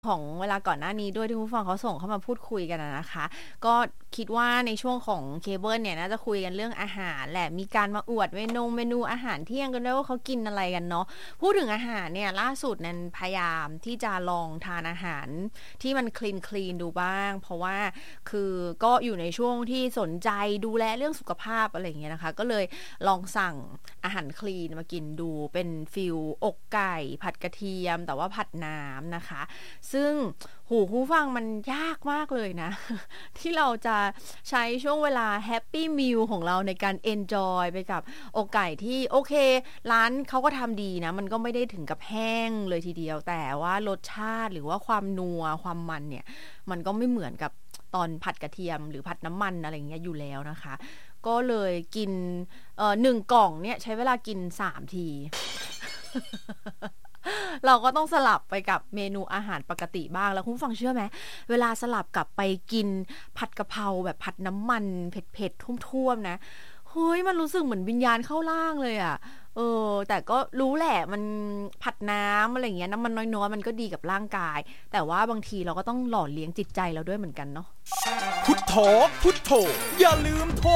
ของเวลาก่อนหน้านี้ด้วยที่คุณผู้ฟังเขาส่งเข้ามาพูดคุยกันนะคะก็คิดว่าในช่วงของเคเบิลเนี่ยน่าจะคุยกันเรื่องอาหารแหละมีการมาอวดเมนูอาหารเที่ยงกันด้วยว่าเขากินอะไรกันเนาะพูดถึงอาหารเนี่ยล่าสุดนั้นพยายามที่จะลองทานอาหารที่มันคลีนดูบ้างเพราะว่าคือก็อยู่ในช่วงที่สนใจดูแลเรื่องสุขภาพอะไรอย่างเงี้ยนะคะก็เลยลองสั่งอาหารคลีนมากินดูเป็นฟิลอกไก่ผัดกระเทียมแต่ว่าผัดน้ำนะคะซึ่งผู้ฟังมันยากมากเลยนะ ที่เราจะใช้ช่วงเวลาแฮปปี้มิลของเราในการเอนจอยไปกับอกไก่ที่โอเคร้านเขาก็ทำดีนะมันก็ไม่ได้ถึงกับแห้งเลยทีเดียวแต่ว่ารสชาติหรือว่าความนัวความมันเนี่ยมันก็ไม่เหมือนกับตอนผัดกระเทียมหรือผัดน้ำมันอะไรอย่างเงี้ยอยู่แล้วนะคะก็เลยกิน1 กล่องเนี่ยใช้เวลากิน3 ที เราก็ต้องสลับไปกับเมนูอาหารปกติบ้างแล้วคุณฟังเชื่อไหมเวลาสลับกลับไปกินผัดกะเพราแบบผัดน้ำมันเผ็ดๆท่วมๆนะเฮ้ยมันรู้สึกเหมือนวิญญาณเข้าร่างเลยอ่ะแต่ก็รู้แหละมันผัดน้ำอะไรอย่างเงี้ยน้ำมันน้อยๆมันก็ดีกับร่างกายแต่ว่าบางทีเราก็ต้องหล่อเลี้ยงจิตใจเราด้วยเหมือนกันเนาะพุทโธพุทโธอย่าลืมโทร